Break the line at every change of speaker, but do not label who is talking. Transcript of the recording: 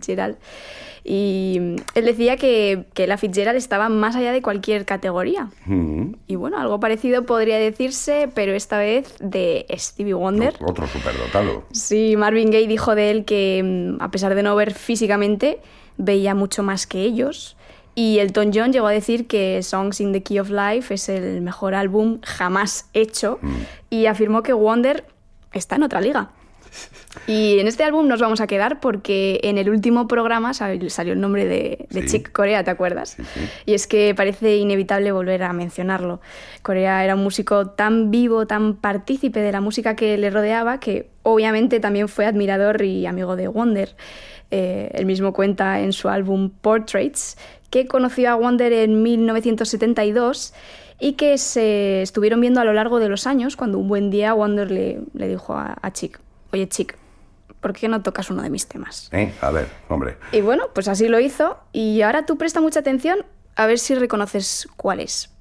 Fitzgerald. Y él decía que Ella Fitzgerald estaba más allá de cualquier categoría. Y bueno, algo parecido podría decirse, pero esta vez de Stevie Wonder.
Otro superdotado.
Sí, Marvin Gaye dijo de él que, a pesar de no ver físicamente, veía mucho más que ellos. Y Elton John llegó a decir que Songs in the Key of Life es el mejor álbum jamás hecho. Y afirmó que Wonder está en otra liga. Y en este álbum nos vamos a quedar porque en el último programa salió el nombre de
Sí.
Chick Corea, ¿te acuerdas?
Sí.
Y es que parece inevitable volver a mencionarlo. Corea era un músico tan vivo, tan partícipe de la música que le rodeaba, que obviamente también fue admirador y amigo de Wonder. Él mismo cuenta en su álbum Portraits que conoció a Wonder en 1972 y que se estuvieron viendo a lo largo de los años, cuando un buen día Wonder le dijo a Chick: oye, Chick, ¿por qué no tocas uno de mis temas?
A ver, hombre.
Y bueno, pues así lo hizo, y ahora tú presta mucha atención a ver si reconoces cuál es.